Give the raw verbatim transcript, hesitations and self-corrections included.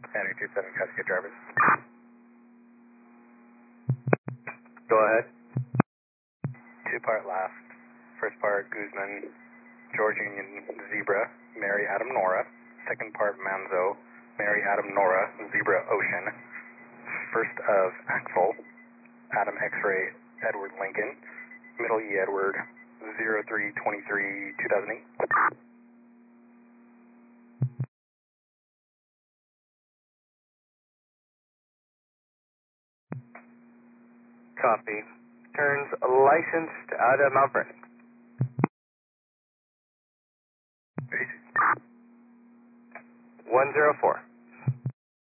County two seven Cascade drivers. Go ahead. Two part last. First part Guzman, George Union, Zebra, Mary Adam Nora. Second part Manzo, Mary Adam Nora, Zebra Ocean. First of Axel, Adam X-ray, Edward Lincoln. Middle E Edward, zero three twenty-three two thousand eight. Copy. Turns licensed out of Mount Vernon. one zero four.